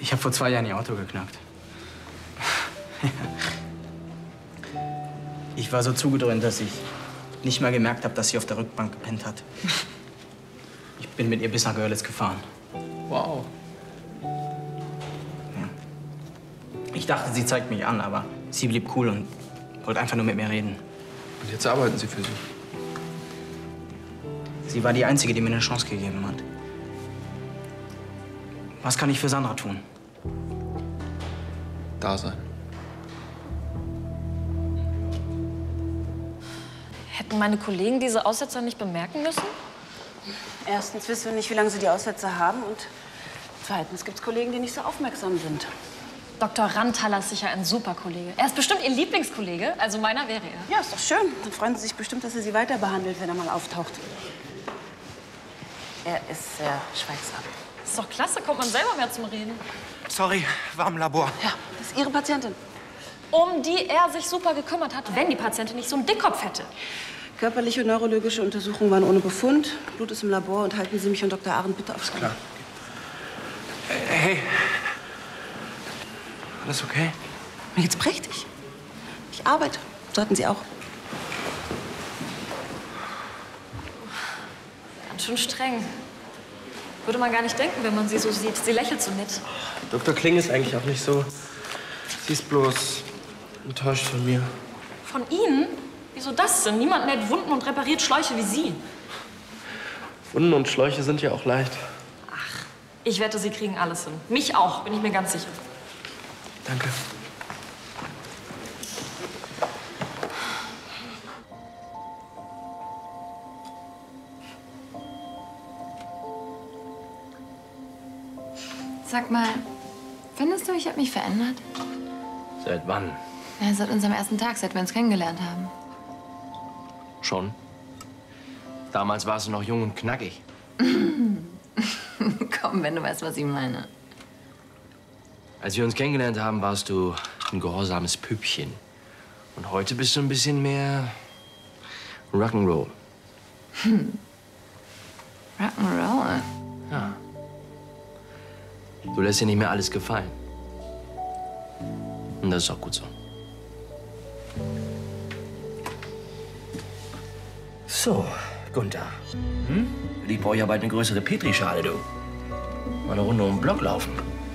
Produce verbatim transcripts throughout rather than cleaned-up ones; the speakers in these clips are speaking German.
Ich habe vor zwei Jahren ihr Auto geknackt. Ich war so zugedröhnt, dass ich nicht mal gemerkt habe, dass sie auf der Rückbank gepennt hat. Ich bin mit ihr bis nach Görlitz gefahren. Wow. Ja. Ich dachte, sie zeigt mich an, aber sie blieb cool und wollte einfach nur mit mir reden. Und jetzt arbeiten Sie für sie? Sie war die Einzige, die mir eine Chance gegeben hat. Was kann ich für Sandra tun? Da sein. Hätten meine Kollegen diese Aussetzer nicht bemerken müssen? Erstens wissen wir nicht, wie lange sie die Aussätze haben. Und zweitens gibt es Kollegen, die nicht so aufmerksam sind. Doktor Ranthaler ist sicher ein super Kollege. Er ist bestimmt Ihr Lieblingskollege. Also meiner wäre er. Ja, ist doch schön. Dann freuen Sie sich bestimmt, dass er Sie weiter behandelt, wenn er mal auftaucht. Er ist sehr schweigsam. Ist doch klasse, kommt man selber mehr zum Reden. Sorry, war im Labor. Ja, das ist Ihre Patientin. Um die er sich super gekümmert hat, wenn die Patientin nicht so einen Dickkopf hätte. Körperliche und neurologische Untersuchungen waren ohne Befund. Blut ist im Labor und halten Sie mich und Doktor Arendt bitte aufs Klar. Hey. Alles okay? Mir geht's prächtig. Ich arbeite. Sollten Sie auch. Ganz schön streng. Würde man gar nicht denken, wenn man sie so sieht. Sie lächelt so nett. Doktor Kling ist eigentlich auch nicht so. Sie ist bloß enttäuscht von mir. Von Ihnen? Wieso das denn? Niemand näht Wunden und repariert Schläuche wie Sie. Wunden und Schläuche sind ja auch leicht. Ach, ich wette, Sie kriegen alles hin. Mich auch, bin ich mir ganz sicher. Danke. Sag mal, findest du, ich habe mich verändert? Seit wann? Ja, seit unserem ersten Tag, seit wir uns kennengelernt haben. Schon? Damals warst du noch jung und knackig. Komm, wenn du weißt, was ich meine. Als wir uns kennengelernt haben, warst du ein gehorsames Püppchen. Und heute bist du ein bisschen mehr Rock'n'Roll. Hm. Rock'n'Roll? Ja. Du lässt dir nicht mehr alles gefallen. Und das ist auch gut so. So, Gunther. Hm? Ich brauche ja bald eine größere Petrischale, du. Mal eine Runde um den Block laufen.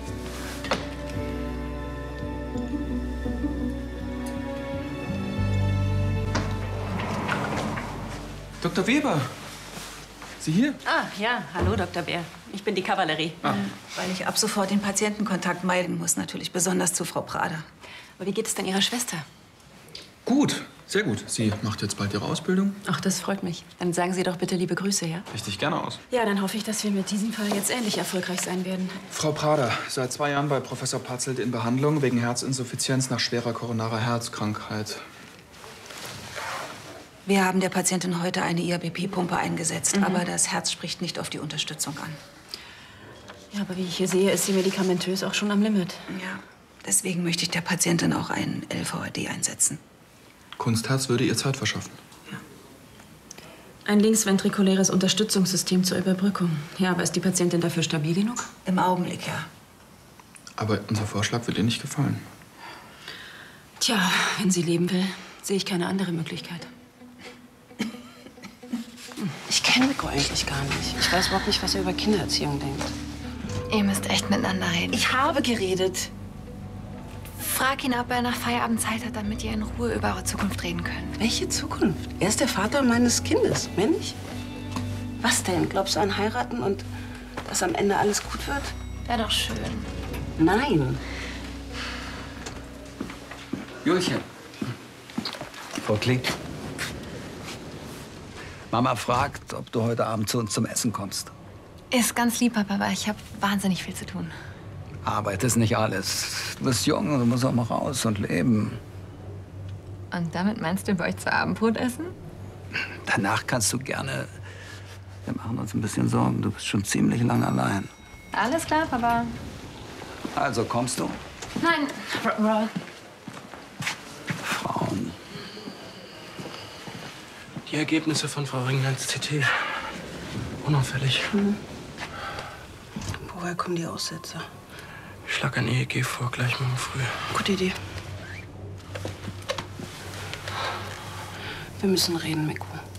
Doktor Weber. Sie hier? Ah, ja. Hallo, Doktor Bär. Ich bin die Kavallerie. Ah. Weil ich ab sofort den Patientenkontakt meiden muss, natürlich besonders zu Frau Prader. Aber wie geht es denn Ihrer Schwester? Gut, sehr gut. Sie macht jetzt bald ihre Ausbildung. Ach, das freut mich. Dann sagen Sie doch bitte liebe Grüße, ja? Richtig gerne aus. Ja, dann hoffe ich, dass wir mit diesem Fall jetzt ähnlich erfolgreich sein werden. Frau Prader, seit zwei Jahren bei Professor Patzelt in Behandlung wegen Herzinsuffizienz nach schwerer koronarer Herzkrankheit. Wir haben der Patientin heute eine I A B P-Pumpe eingesetzt, Mhm. aber das Herz spricht nicht auf die Unterstützung an. Ja, aber wie ich hier sehe, ist sie medikamentös auch schon am Limit. Ja, deswegen möchte ich der Patientin auch einen L V R D einsetzen. Kunstherz würde ihr Zeit verschaffen. Ein linksventrikuläres Unterstützungssystem zur Überbrückung. Ja, aber ist die Patientin dafür stabil genug? Im Augenblick, ja. Aber unser Vorschlag wird ihr nicht gefallen. Tja, wenn sie leben will, sehe ich keine andere Möglichkeit. Ich kenne Rico eigentlich gar nicht. Ich weiß überhaupt nicht, was er über Kindererziehung denkt. Ihr müsst echt miteinander reden. Ich habe geredet. Frag ihn, ob er nach Feierabend Zeit hat, damit ihr in Ruhe über eure Zukunft reden könnt. Welche Zukunft? Er ist der Vater meines Kindes, männlich. Was denn? Glaubst du an heiraten und dass am Ende alles gut wird? Wäre doch schön. Nein. Julchen. Frau Kling. Mama fragt, ob du heute Abend zu uns zum Essen kommst. Ist ganz lieb, Papa, aber ich habe wahnsinnig viel zu tun. Arbeit ist nicht alles. Du bist jung, du musst auch mal raus und leben. Und damit meinst du bei euch zu Abendbrot essen? Danach kannst du gerne... Wir machen uns ein bisschen Sorgen. Du bist schon ziemlich lang allein. Alles klar, Papa. Also, kommst du? Nein, Rock'n'Roll. Frauen. Die Ergebnisse von Frau Ringlands C T. Unauffällig. Mhm. Woher kommen die Aussätze? schlag ein E E G vor, gleich morgen früh. Gute Idee. Wir müssen reden, Miko.